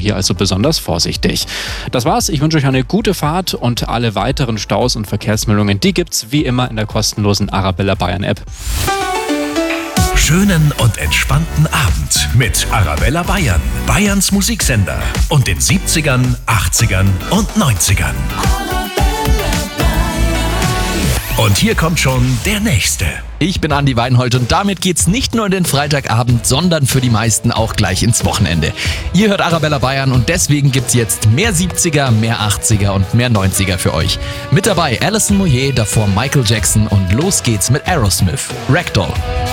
hier also besonders vorsichtig. Das war's, ich wünsche euch eine gute Fahrt und alle weiteren Staus und Verkehrsmeldungen, die gibt's wie immer in der kostenlosen Arabella Bayern App. Schönen und entspannten Abend mit Arabella Bayern, Bayerns Musiksender und den 70ern, 80ern und 90ern. Und hier kommt schon der Nächste. Ich bin Andi Weinhold und damit geht's nicht nur in den Freitagabend, sondern für die meisten auch gleich ins Wochenende. Ihr hört Arabella Bayern und deswegen gibt's jetzt mehr 70er, mehr 80er und mehr 90er für euch. Mit dabei Alison Moyet, davor Michael Jackson und los geht's mit Aerosmith, Ragdoll.